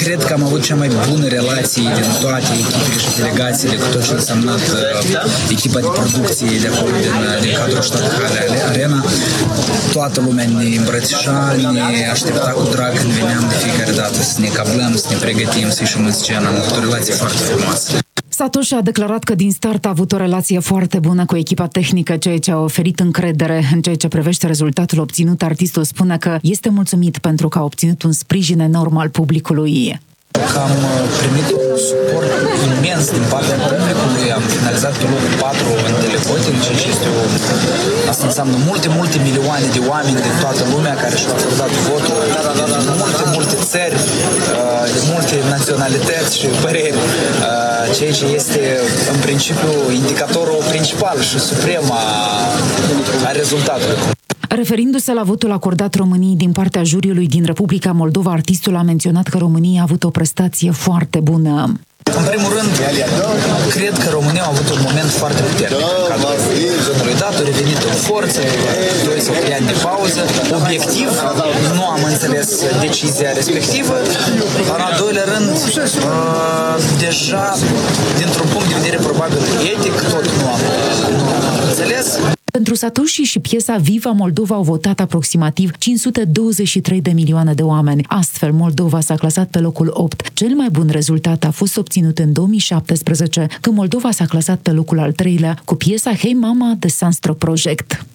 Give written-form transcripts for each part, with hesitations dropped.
cred că am avut cea mai bună relație din toate echipele și delegațiile cu tot ce a însemnat echipa de producție de acolo din cadrul Stadthalle Arena. Toată lumea ne îmbrățișa, ne aștepta cu drag când veneam de fiecare dată să ne cablăm, să ne pregătim, să ieșim în scenă. Am avut o relație foarte frumoasă. Satoshi a declarat că din start a avut o relație foarte bună cu echipa tehnică, ceea ce a oferit încredere în ceea ce privește rezultatul obținut. Artistul spune că este mulțumit pentru că a obținut un sprijin enorm al publicului. Că am primit un suport imens din partea publicului, am finalizat pe locul 4 în televoting, ceea ce este asta înseamnă multe milioane de oameni din toată lumea care și-au acordat votul, din multe țări, de multe naționalități și păreri, ceea ce este în principiu indicatorul principal și suprem a rezultatului. Referindu-se la votul acordat României din partea juriului din Republica Moldova, artistul a menționat că România a avut o prestație foarte bună. În primul rând, cred că România a avut un moment foarte puternic în cadrul zonului dat, a revenit în forță, 2 sau 3 ani de pauză. Obiectiv, nu am înțeles decizia respectivă, dar în al doilea rând, deja, dintr-un punct de vedere probabil etic, tot nu am înțeles. Pentru Satoshi și piesa Viva Moldova au votat aproximativ 523 de milioane de oameni. Astfel, Moldova s-a clasat pe locul 8. Cel mai bun rezultat a fost obținut în 2017, când Moldova s-a clasat pe locul al 3-lea cu piesa Hey Mama de Sunstro Project.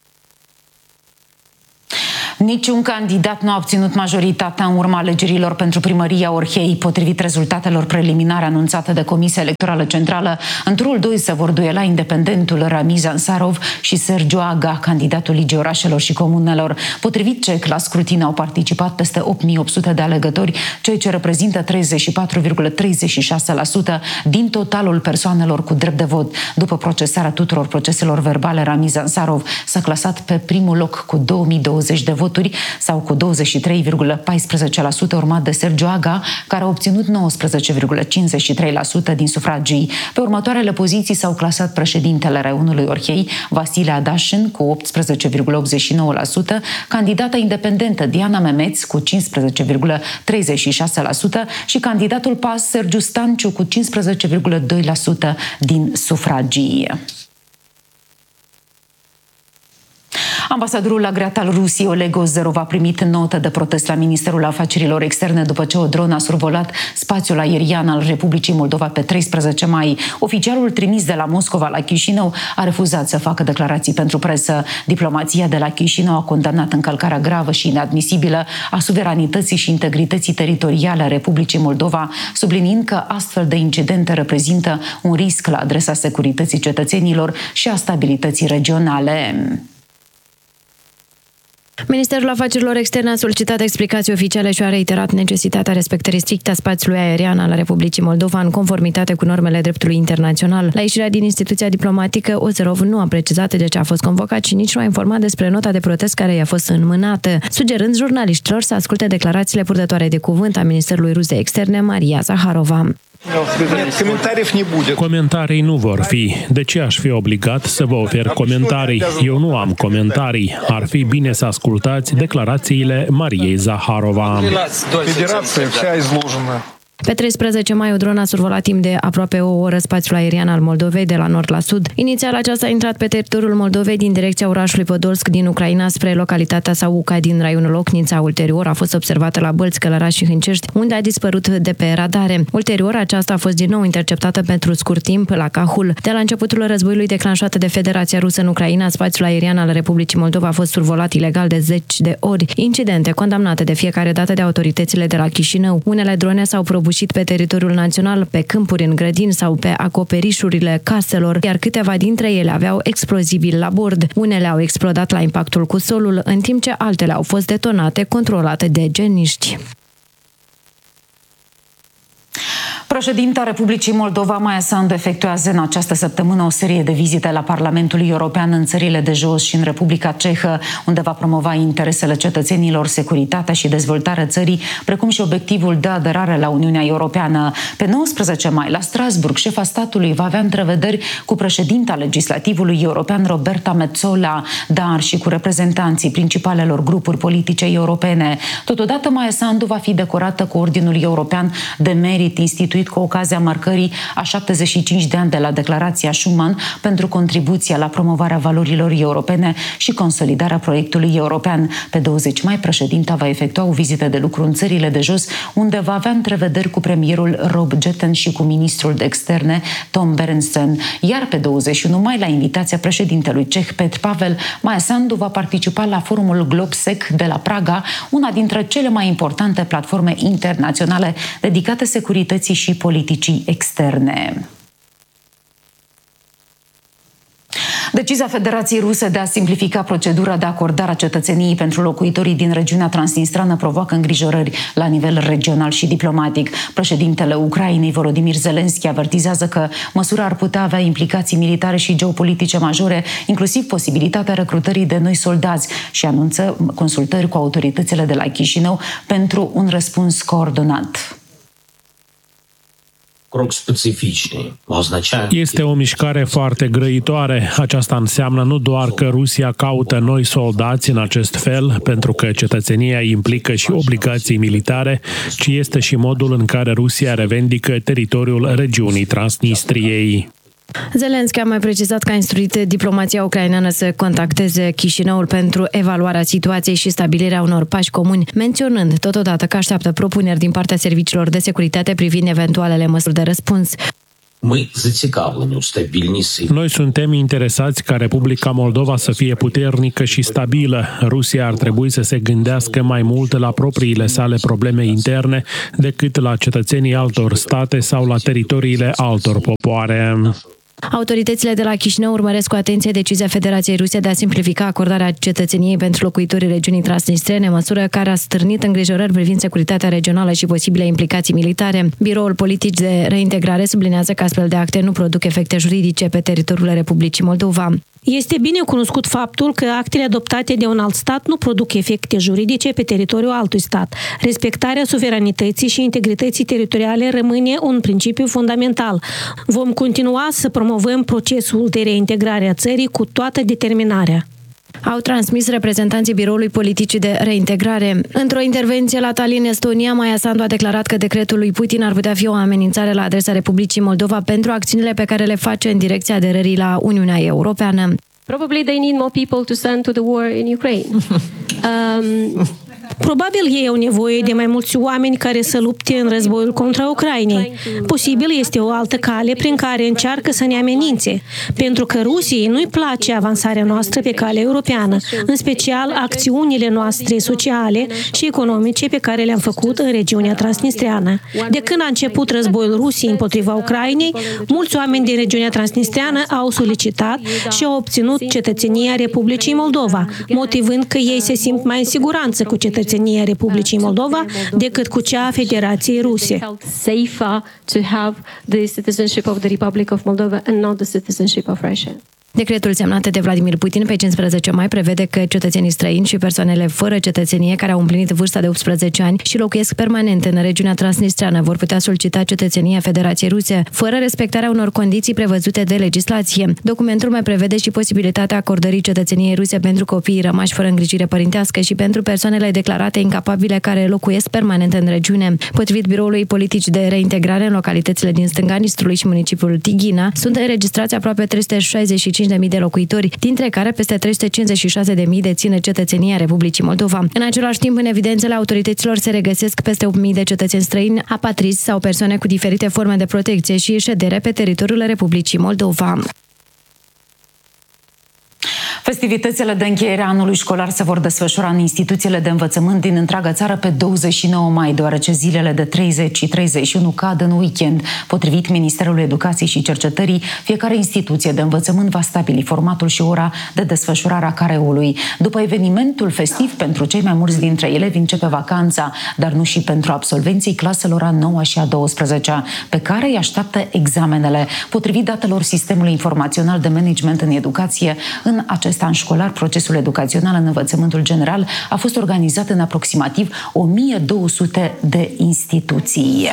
Niciun candidat nu a obținut majoritatea în urma alegerilor pentru primăria Orhei. Potrivit rezultatelor preliminare anunțate de Comisia Electorală Centrală, în turul 2 se vor duela independentul Ramiz Ansarov și Sergiu Aga, candidatul Ligii Orașelor și Comunelor. Potrivit CEC, la scrutin au participat peste 8.800 de alegători, ceea ce reprezintă 34,36% din totalul persoanelor cu drept de vot. După procesarea tuturor proceselor verbale, Ramiz Ansarov s-a clasat pe primul loc cu 2020 de voturi sau cu 23,14%, urmat de Sergiu Aga, care a obținut 19,53% din sufragii. Pe următoarele poziții s-au clasat președintele Raionului Orhei, Vasile Adașin, cu 18,89%, candidata independentă Diana Memeț, cu 15,36% și candidatul PAS Sergiu Stanciu, cu 15,2% din sufragii. Ambasadorul agreat al Rusiei, Oleg Ozerov, a primit notă de protest la Ministerul Afacerilor Externe după ce o dronă a survolat spațiul aerian al Republicii Moldova pe 13 mai. Oficialul trimis de la Moscova la Chișinău a refuzat să facă declarații pentru presă. Diplomația de la Chișinău a condamnat încălcarea gravă și inadmisibilă a suveranității și integrității teritoriale a Republicii Moldova, subliniind că astfel de incidente reprezintă un risc la adresa securității cetățenilor și a stabilității regionale. Ministerul Afacerilor Externe a solicitat explicații oficiale și a reiterat necesitatea respectării stricte a spațiului aerian al Republicii Moldova în conformitate cu normele dreptului internațional. La ieșirea din instituția diplomatică, Ozerov nu a precizat de ce a fost convocat și nici nu a informat despre nota de protest care i-a fost înmânată, sugerând jurnaliștilor să asculte declarațiile purtătoare de cuvânt a Ministerului Rus de Externe, Maria Zaharova. Comentarii nu vor fi. De ce aș fi obligat să vă ofer comentarii? Eu nu am comentarii. Ar fi bine să ascultați declarațiile Mariei Zaharova. Federația vся изложена. Pe 13 mai, o dronă a survolat timp de aproape o oră spațiul aerian al Moldovei de la nord la sud. Inițial, aceasta a intrat pe teritoriul Moldovei din direcția orașului Podolsk din Ucraina spre localitatea Sauca din raionul Ocnița. Ulterior a fost observată la Bălți, Călăraș și Hâncești, unde a dispărut de pe radare. Ulterior, aceasta a fost din nou interceptată pentru scurt timp la Cahul. De la începutul războiului declanșat de Federația Rusă în Ucraina, spațiul aerian al Republicii Moldova a fost survolat ilegal de 10 de ori. Incidente condamnate de fiecare dată de autoritățile de la Chișinău. Unele drone s-au prăbușit pe teritoriul național, pe câmpuri, în grădini sau pe acoperișurile caselor, iar câteva dintre ele aveau explozibili la bord. Unele au explodat la impactul cu solul, în timp ce altele au fost detonate, controlate de geniști. Președinta Republicii Moldova, Maia Sandu, efectuează în această săptămână o serie de vizite la Parlamentul European în țările de jos și în Republica Cehă, unde va promova interesele cetățenilor, securitatea și dezvoltarea țării, precum și obiectivul de aderare la Uniunea Europeană. Pe 19 mai, la Strasbourg, șefa statului va avea întrevederi cu președinta legislativului european, Roberta Metsola, dar și cu reprezentanții principalelor grupuri politice europene. Totodată, Maia Sandu va fi decorată cu Ordinul European de Merit instituit cu ocazia marcării a 75 de ani de la Declarația Schuman pentru contribuția la promovarea valorilor europene și consolidarea proiectului european. Pe 20 mai, președinta va efectua o vizită de lucru în țările de jos, unde va avea întrevederi cu premierul Rob Jetten și cu ministrul de externe Tom Berendsen. Iar pe 21 mai, la invitația președintelui ceh Petr Pavel, Maia Sandu va participa la forumul Globsec de la Praga, una dintre cele mai importante platforme internaționale dedicate securității și politicii externe. Decizia Federației Ruse de a simplifica procedura de acordare a cetățeniei pentru locuitorii din regiunea transnistrană provoacă îngrijorări la nivel regional și diplomatic. Președintele Ucrainei, Volodymyr Zelensky, avertizează că măsura ar putea avea implicații militare și geopolitice majore, inclusiv posibilitatea recrutării de noi soldați, și anunță consultări cu autoritățile de la Chișinău pentru un răspuns coordonat. Este o mișcare foarte grăitoare. Aceasta înseamnă nu doar că Rusia caută noi soldați în acest fel, pentru că cetățenia implică și obligații militare, ci este și modul în care Rusia revendică teritoriul regiunii Transnistriei. Zelensky a mai precizat că a instruit diplomația ucraineană să contacteze Chișinăul pentru evaluarea situației și stabilirea unor pași comuni, menționând totodată că așteaptă propuneri din partea serviciilor de securitate privind eventualele măsuri de răspuns. Noi suntem interesați ca Republica Moldova să fie puternică și stabilă. Rusia ar trebui să se gândească mai mult la propriile sale probleme interne decât la cetățenii altor state sau la teritoriile altor popoare. Autoritățile de la Chișinău urmăresc cu atenție decizia Federației Ruse de a simplifica acordarea cetățeniei pentru locuitorii regiunii transnistrene, măsură care a stârnit îngrijorări privind securitatea regională și posibile implicații militare. Biroul Politic de Reintegrare sublinează că astfel de acte nu produc efecte juridice pe teritoriul Republicii Moldova. Este bine cunoscut faptul că actele adoptate de un alt stat nu produc efecte juridice pe teritoriul altui stat. Respectarea suveranității și integrității teritoriale rămâne un principiu fundamental. Vom continua să promovăm procesul de reintegrare a țării cu toată determinarea. Au transmis reprezentanții Biroului Politic de Reintegrare. Într-o intervenție la Tallinn, Estonia, Maia Sandu a declarat că decretul lui Putin ar putea fi o amenințare la adresa Republicii Moldova pentru acțiunile pe care le face în direcția aderării la Uniunea Europeană. Probably they need more people to send to the war in Ukraine. Probabil ei au nevoie de mai mulți oameni care să lupte în războiul contra Ucrainei. Posibil este o altă cale prin care încearcă să ne amenințe, pentru că Rusiei nu-i place avansarea noastră pe calea europeană, în special acțiunile noastre sociale și economice pe care le-am făcut în regiunea transnistreană. De când a început războiul Rusiei împotriva Ucrainei, mulți oameni din regiunea transnistreană au solicitat și au obținut cetățenia Republicii Moldova, motivând că ei se simt mai în siguranță cu cetățenia Republicii Moldova decât cu cea a Federației Ruse. Safer to have the citizenship of the Republic of Moldova and not the citizenship of Russia. Decretul semnat de Vladimir Putin pe 15 mai prevede că cetățenii străini și persoanele fără cetățenie care au împlinit vârsta de 18 ani și locuiesc permanent în regiunea transnistreană vor putea solicita cetățenia Federației Ruse, fără respectarea unor condiții prevăzute de legislație. Documentul mai prevede și posibilitatea acordării cetățeniei ruse pentru copiii rămași fără îngrijire părintească și pentru persoanele declarate incapabile care locuiesc permanent în regiune. Potrivit Biroului Politic de Reintegrare, în localitățile din stânga Nistrului și municipiul Tighina sunt înregistrați aproape 365.000 de locuitori, dintre care peste 356.000 dețin cetățenia Republicii Moldova. În același timp, în evidențele autorităților se regăsesc peste 8.000 de cetățeni străini, apatrizi sau persoane cu diferite forme de protecție și ședere pe teritoriul Republicii Moldova. Festivitățile de încheiere a anului școlar se vor desfășura în instituțiile de învățământ din întreaga țară pe 29 mai, deoarece zilele de 30 și 31 cad în weekend. Potrivit Ministerului Educației și Cercetării, fiecare instituție de învățământ va stabili formatul și ora de desfășurare a careului. După evenimentul festiv, pentru cei mai mulți dintre elevi începe vacanța, dar nu și pentru absolvenții claselor a 9 și a 12-a, pe care îi așteaptă examenele. Potrivit datelor Sistemului Informațional de Management în Educație, în acest an școlar, procesul educațional în învățământul general a fost organizat în aproximativ 1200 de instituții.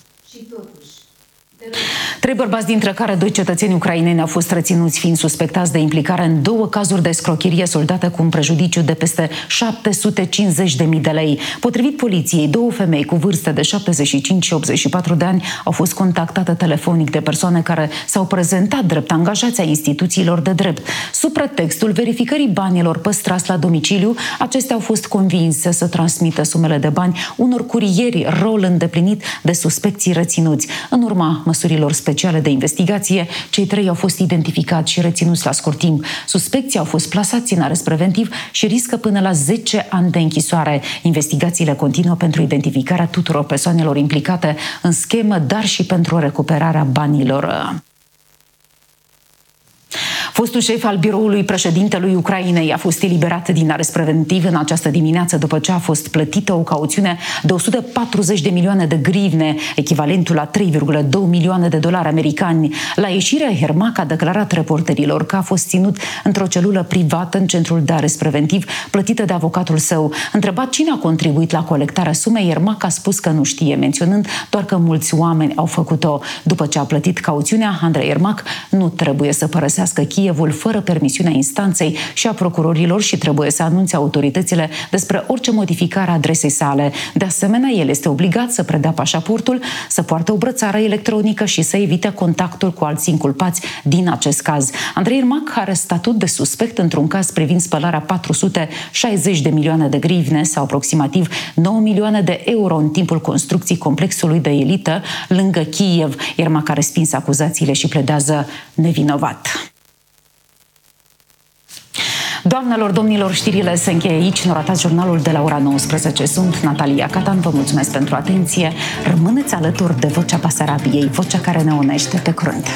3 bărbați, dintre care 2 cetățeni ucraineni, au fost reținuți fiind suspectați de implicare în 2 cazuri de escrocherie soldată cu un prejudiciu de peste 750.000 de lei. Potrivit poliției, 2 femei cu vârste de 75 și 84 de ani au fost contactate telefonic de persoane care s-au prezentat drept angajați ai instituțiilor de drept. Sub pretextul verificării banilor păstrați la domiciliu, acestea au fost convinse să transmită sumele de bani unor curieri, rol îndeplinit de suspecții reținuți. În urma măsurilor speciale de investigație, cei 3 au fost identificați și reținuți la scurt timp. Suspecții au fost plasați în arest preventiv și riscă până la 10 ani de închisoare. Investigațiile continuă pentru identificarea tuturor persoanelor implicate în schemă, dar și pentru recuperarea banilor. Fostul șef al biroului președintelui Ucrainei a fost eliberat din arest preventiv în această dimineață după ce a fost plătită o cauțiune de 140 de milioane de grivne, echivalentul la 3,2 milioane de dolari americani. La ieșire, Yermak a declarat reporterilor că a fost ținut într-o celulă privată în centrul de arest preventiv, plătită de avocatul său. Întrebat cine a contribuit la colectarea sumei, Yermak a spus că nu știe, menționând doar că mulți oameni au făcut-o. După ce a plătit cauțiunea, Andrei Yermak nu trebuie să părăsească Kievul fără permisiunea instanței și a procurorilor și trebuie să anunțe autoritățile despre orice modificare a adresei sale. De asemenea, el este obligat să predea pașaportul, să poartă o brățară electronică și să evite contactul cu alți inculpați din acest caz. Andrei Yermak are statut de suspect într-un caz privind spălarea 460 de milioane de grivne sau aproximativ 9 milioane de euro în timpul construcției complexului de elită lângă Kiev. Yermak a respins acuzațiile și pledează nevinovat. Doamnelor, domnilor, știrile se încheie aici. Nu ratați jurnalul de la ora 19. Sunt Natalia Catan, vă mulțumesc pentru atenție. Rămâneți alături de Vocea Basarabiei, vocea care ne unește. Pe curând!